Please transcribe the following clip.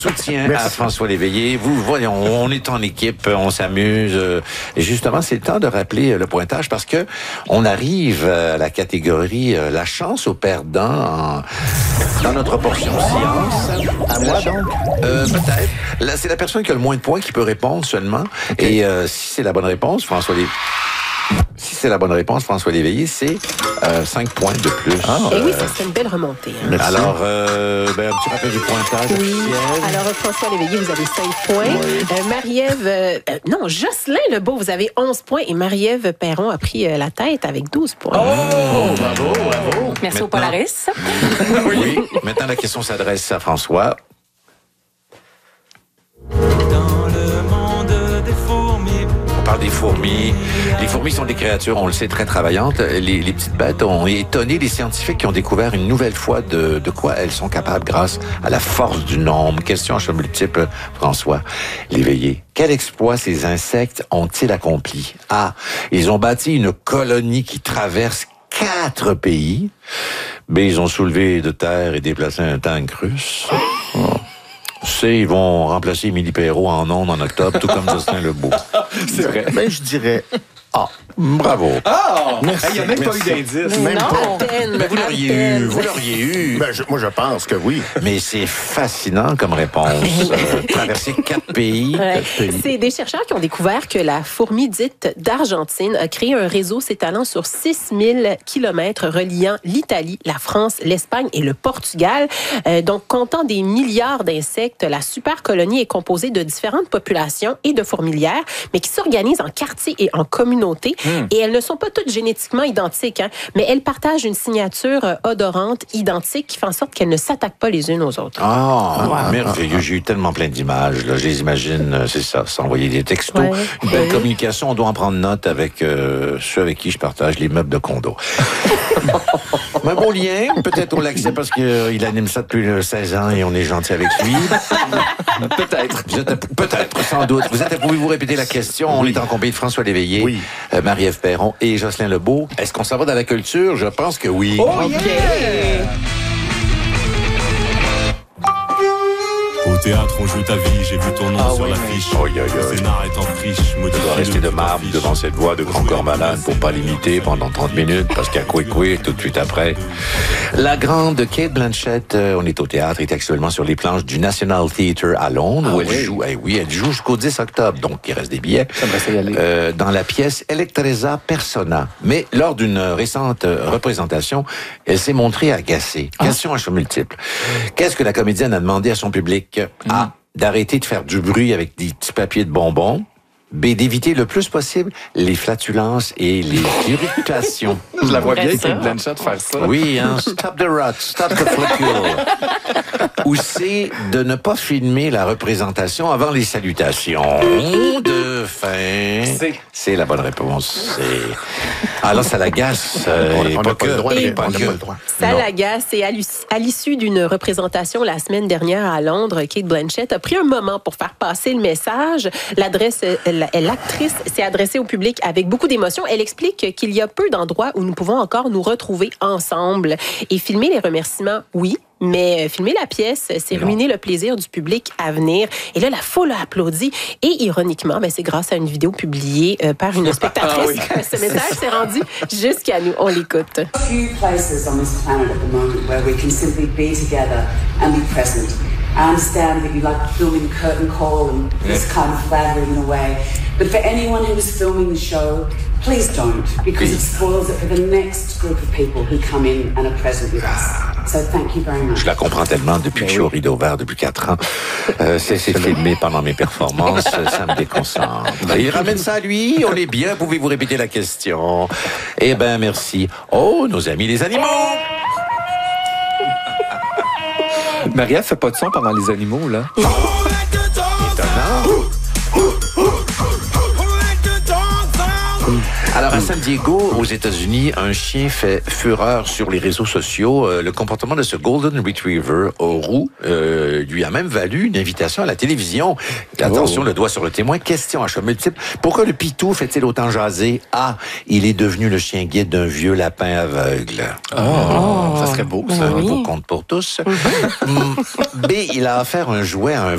Soutien Merci. à François Léveillé. Vous voyez, on est en équipe, on s'amuse. Et justement, c'est le temps de rappeler le pointage parce que on arrive à la catégorie la chance aux perdants dans notre portion science. À moi, donc? Peut-être. Là, c'est la personne qui a le moins de points qui peut répondre seulement. Okay. Et si c'est la bonne réponse, François Léveillé, c'est 5 points de plus. Et oui, ça serait une belle remontée. Hein. Alors, un petit rappel du pointage officiel. Alors, François Léveillé, vous avez 5 points. Oui. Marie-Ève... Jocelyn Lebeau, vous avez 11 points. Et Marie-Ève Perron a pris la tête avec 12 points. Bravo. Merci au Polaris. Oui. Maintenant, la question s'adresse à François. On parle des fourmis. Les fourmis sont des créatures, on le sait, très travaillantes. Les petites bêtes ont étonné les scientifiques qui ont découvert une nouvelle fois de quoi elles sont capables grâce à la force du nombre. Question à choix multiple, François Léveillé. Quel exploit ces insectes ont-ils accompli? A. Ils ont bâti une colonie qui traverse 4 pays. B. Ils ont soulevé de terre et déplacé un tank russe. C, ils vont remplacer Émilie Perrault en ondes en octobre, tout comme Jocelyn Lebeau. C'est vrai. Ben, je dirais A. Bravo. Merci. Il n'y a même pas eu d'indice. Même pas. Ben, Vous l'auriez eu. Ben, moi, je pense que oui. Mais c'est fascinant comme réponse. Traverser 4 pays. Ouais. C'est des chercheurs qui ont découvert que la fourmi dite d'Argentine a créé un réseau s'étalant sur 6000 kilomètres reliant l'Italie, la France, l'Espagne et le Portugal. Donc, comptant des milliards d'insectes, la super colonie est composée de différentes populations et de fourmilières, mais qui s'organisent en quartiers et en communautés. Et elles ne sont pas toutes génétiquement identiques, hein, mais elles partagent une signature odorante identique qui fait en sorte qu'elles ne s'attaquent pas les unes aux autres. Merveilleux. J'ai eu tellement plein d'images. Là. Je les imagine, c'est ça, s'envoyer des textos. Ouais. Une belle communication. On doit en prendre note avec ceux avec qui je partage les meubles de condo. Un beau lien. Peut-être on l'accepte parce qu'il anime ça depuis 16 ans et on est gentil avec lui. Peut-être. Peut-être, sans doute. Pouvez-vous répéter la question? On est en compagnie de François Léveillé, Marie-Ève Perron et Jocelyn Lebeau. Est-ce qu'on s'en va dans la culture? Je pense que oui. Oh yeah! Au théâtre, on joue ta vie, j'ai vu ton nom sur l'affiche. Le scénar est en friche, Tu dois rester de marbre devant cette voix de grand corps malade pour pas l'imiter pendant 30 minutes, parce qu'il y a Coué tout de suite après. La grande Cate Blanchett, on est au théâtre, est actuellement sur les planches du National Theatre à Londres, où elle joue. Elle joue jusqu'au 10 octobre, donc il reste des billets. J'aimerais y aller. Dans la pièce Electresa Persona. Mais lors d'une récente représentation, elle s'est montrée agacée. Question à choix multiple. Qu'est-ce que la comédienne a demandé à son public? A. D'arrêter de faire du bruit avec des petits papiers de bonbons. B. D'éviter le plus possible les flatulences et les irritations. Je la vois bien, Cate Blanchett, faire ça. Oui, hein. Stop the rot, stop the flacule. Ou C. De ne pas filmer la représentation avant les salutations de fin. C'est la bonne réponse. Alors, ça l'agace. On n'a pas le droit de répondre. Ça l'agace. Et à l'issue d'une représentation la semaine dernière à Londres, Cate Blanchett a pris un moment pour faire passer le message. L'actrice s'est adressée au public avec beaucoup d'émotion. Elle explique qu'il y a peu d'endroits où nous pouvons encore nous retrouver ensemble. Et filmer les remerciements, oui, mais filmer la pièce, c'est ruiner le plaisir du public à venir. Et là, la foule a applaudi. Et ironiquement, c'est grâce à une vidéo publiée par une spectatrice que ce message s'est rendu jusqu'à nous. On l'écoute. Few places on this planet at the moment where we can simply be together and be present. I understand that you like filming curtain call and this kind of flattering in a way. But for anyone who is filming the show, please don't, because it spoils it for the next group of people who come in and are present with us. So thank you very much. Je la comprends tellement depuis que je suis au Rideau Vert depuis 4 ans. C'est filmé pendant mes performances, ça me déconcentre. Il ramène ça à lui, on est bien. Pouvez-vous répéter la question? Eh ben, merci. Oh, nos amis les animaux! Marie-Ève fait pas de son pendant les animaux, là. Étonnant. Alors, à San Diego, aux États-Unis, un chien fait fureur sur les réseaux sociaux. Le comportement de ce Golden Retriever roux lui a même valu une invitation à la télévision. Attention, le doigt sur le témoin. Question à choix multiple. Pourquoi le pitou fait-il autant jaser? A. Il est devenu le chien guide d'un vieux lapin aveugle. Ça serait beau, ça. Un beau conte pour tous. B. Il a offert un jouet à un